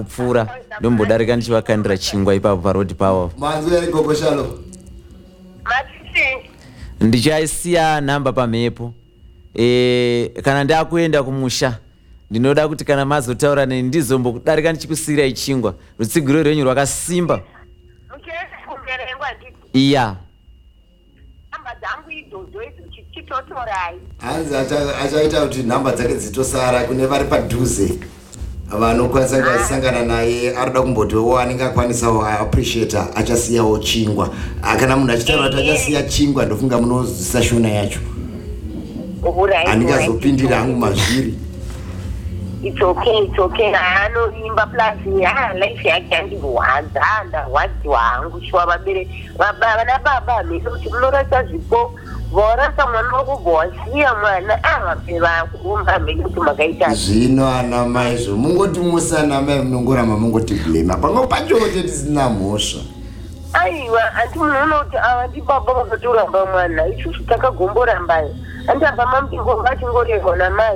kupfura ndombodarika ndichivakandira chingwa ipapo parodi pavo. Manzo yari gogoshalo. Ndichaisiya nhamba pamhepo. Kana ndakuenda kumusha ndinoda kuti kana mazotaura neni ndizombokudarika ndichikusiyira chingwa. Rutsigiro rwenyu rwakasimba. Iya. Hanzi achaita kuti nhamba dzake dzitosara kune vari padhuze vanokwanisa kusangana naye arida kumbotiwo anenge akwanisawo appreciate achasiyawo chingwa. Kana munhu achitaura kuti achasiya chingwa ndofunga munozisa shona yacho. Andingazopindira hangu mazviri. It's okay. Anoimba plus life yake andiwadza ndarwadziwa hangu shwa vana baba kuti munorasa zvipo vorasa mwana wokubhosiya mwana vapera kurumba mberi kuti makaita zvino ana maizvo mungoti musana mai munongoramba mungoti blame pamwe pachote tisina mhosva. Aiwa anti munhu unoti ava ndibaba vakatoramba mwana isusu takagomborambayo andabva mampingo vachingorerwa namai.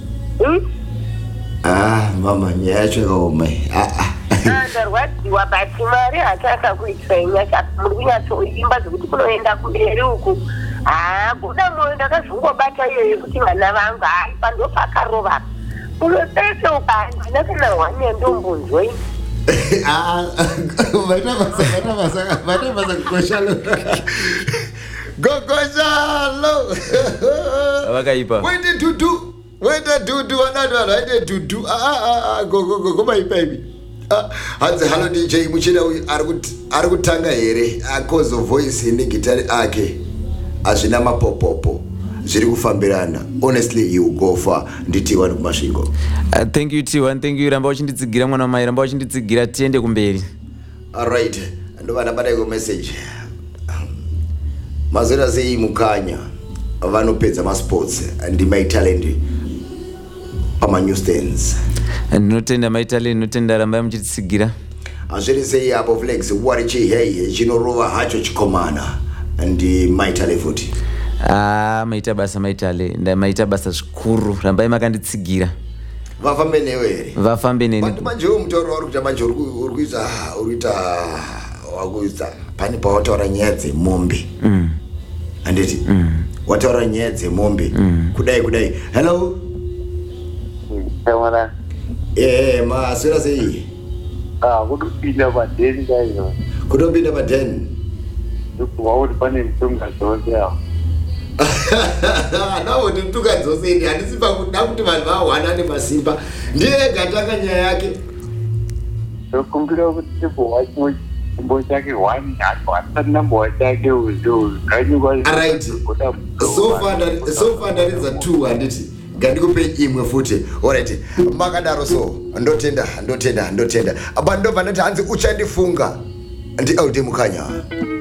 Mama nyaya yacho yakaoma. Ndarwadziwa bati mari hatakakuitirai nyasha muri kunyatsoimba zvekuti kunoenda kumberi uku. Buda mwoyo ndakazongobata iyoyo kuti vana vangu haipa ndopakarova unopese ukandina kana hwanya ndombonzwei. Vana basa kukoshalo. Gogoshalo. Vakaipa. Wenda dudu wanadwa waende dudu go maipa ibi. Hanzi halo DJ muchira ari kutanga here akozo voice negitari ake azvina mapopopo zviri kufambirana. Honestly you go far nditi wani kumasvingo. Thank you T1, thank you. Ramba uchinditsigira mwana mai, ramba uchinditsigira tiende kumberi. Alright, ndo vanabata iko message. Mazera sei mukanya vanopedza masports and my talent pama newsstands. Ndinotenda maitale, ndinotenda ramba muchititsigira. Azviri sei apo flex wari chihei chinorova hacho chikomana ndi maitale futi. Maita basa maitale, maita basa zvikuru, rambai makanditsigira. Vafambe newe here? Vafambe neni. Manje mutauro wari kuti manje urikuita wakuita pani pawataura nyaya dzemombe. Anditi wataura nyaya dzemombe kudai. Hello. Kamara. Maswera sei? Kutopinda padeni kaizvo. Kutopinda padeni? Wauri pane mitunga dzose apo. Nawo ndi mitunga dzose ndi handisi pakuda kuti vanhu vawana nemasimba. Ndiye gatanga nyaya yake. Tokumbira kuti wacho chimbo chake wani hapo number chake uzo. Alright. So far there is a 2 handiti. Ngandikupe imwe futi. Alright. Makadaro so ndotenda. Abando vanati hanzi uchandifunga. Ndi aude mukanya.